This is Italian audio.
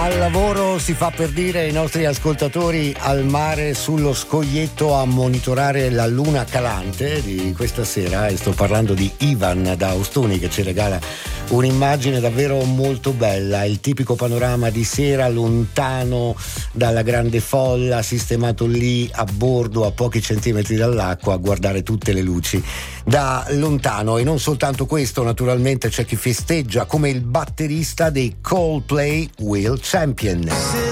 Al lavoro si fa per dire, i nostri ascoltatori al mare sullo scoglietto a monitorare la luna calante di questa sera, e sto parlando di Ivan da Ostuni che ci regala un'immagine davvero molto bella, il tipico panorama di sera lontano dalla grande folla, sistemato lì a bordo a pochi centimetri dall'acqua a guardare tutte le luci da lontano. E non soltanto questo, naturalmente c'è chi festeggia come il batterista dei Coldplay, Will Champion.